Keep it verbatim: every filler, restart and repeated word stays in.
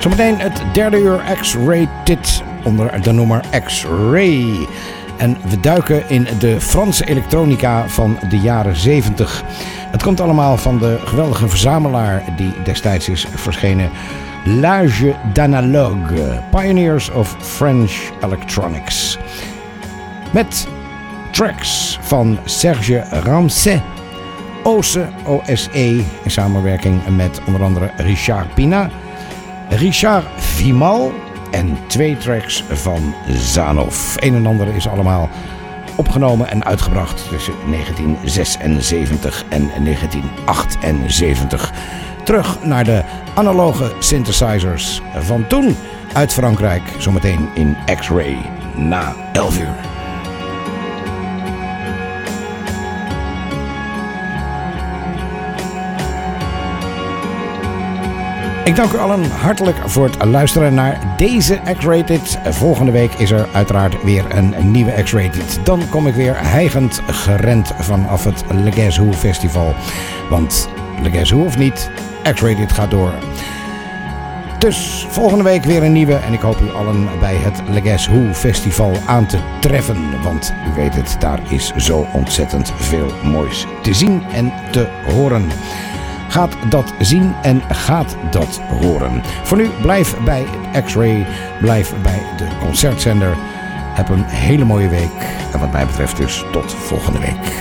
Zometeen het derde uur X-Rated onder de noemer X-Ray. En we duiken in de Franse elektronica van de jaren zeventig. Het komt allemaal van de geweldige verzamelaar die destijds is verschenen. L'Age d'Analogue, Pioneers of French Electronics. Met tracks van Serge Ramset, O S E, O S E in samenwerking met onder andere Richard Pina, Richard Vimal en twee tracks van Zanov. Een en ander is allemaal opgenomen en uitgebracht tussen negentien zesenzeventig en negentien achtenzeventig. Terug naar de analoge synthesizers van toen uit Frankrijk. Zometeen in X-Ray na elf uur. Ik dank u allen hartelijk voor het luisteren naar deze X-Rated. Volgende week is er uiteraard weer een nieuwe X-Rated. Dan kom ik weer hijgend gerend vanaf het Le Guess Who Festival. Want Le Guess Who of niet, X-Rated gaat door. Dus volgende week weer een nieuwe. En ik hoop u allen bij het Le Guess Who Festival aan te treffen. Want u weet het, daar is zo ontzettend veel moois te zien en te horen. Gaat dat zien en gaat dat horen. Voor nu, blijf bij X-Ray, blijf bij de concertzender. Heb een hele mooie week. En wat mij betreft dus tot volgende week.